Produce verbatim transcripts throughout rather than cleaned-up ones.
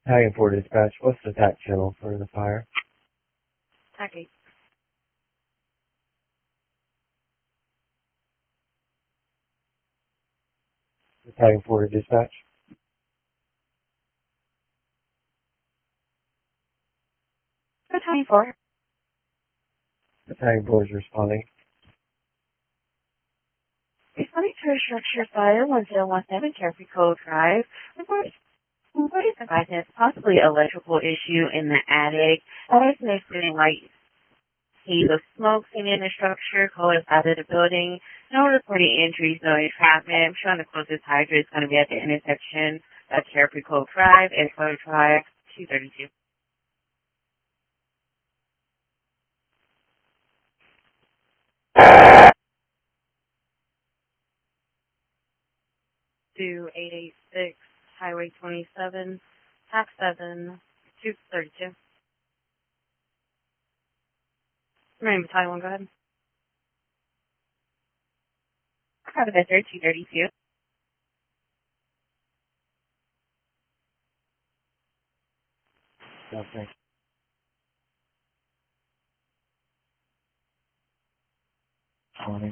Italian four dispatch, what's the T A C channel for the fire? T A C eight. Italian four dispatch. Italian four. Italian four is responding. Responding to a structure fire one zero one seven Carefree Cove Drive. Report report is advised that it's possibly an electrical issue in the attic. That is an extending light haze of smoke seen in the structure, colors out of the building. No reported injuries, no entrapment. I'm showing the closest hydrant is going to be at the intersection of Carefree Cove Drive and Florida Drive two thirty-two. To eight eight six Highway twenty-seven, Tax seven, two thirty-two. Marine Battalion, go ahead. Private Victor, two thirty-two. Okay. twenty.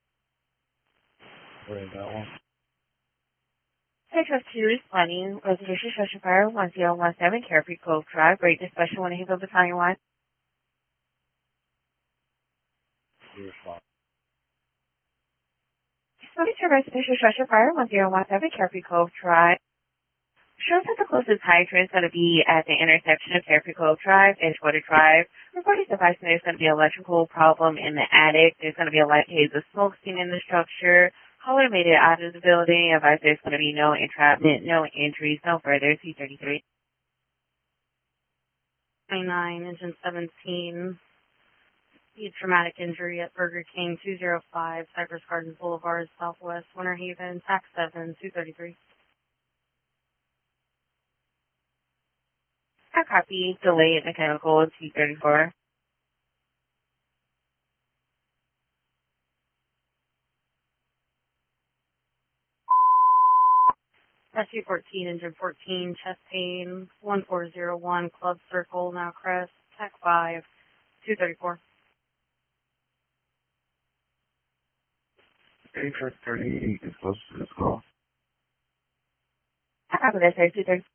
Worry about one. Metro two responding. Residential structure fire one zero one seven Carefree Cove Drive. Rate the special one Hazel Battalion one. You respond. Responding to residential structure fire one zero one seven Carefree Cove Drive. Shows that the closest hydrant is going to be at the intersection of Carefree Cove Drive and Edgewater Drive. Reporting device there's going to be an electrical problem in the attic. There's going to be a light haze of smoke seen in the structure. Caller made it out of the building. Advice there's going to be no entrapment, no injuries, no further. C thirty-three. twenty-nine, engine seventeen. The traumatic injury at Burger King, two oh five, Cypress Gardens Boulevard, Southwest, Winter Haven, Tax seven, two thirty-three. I copy, delay at mechanical, two thirty-four. Rescue fourteen, engine fourteen, chest pain, one four zero one, Club Circle, now Crest, Tech five, two thirty-four. eight thirty-eight is close to this call. I copy this, two thirty-four.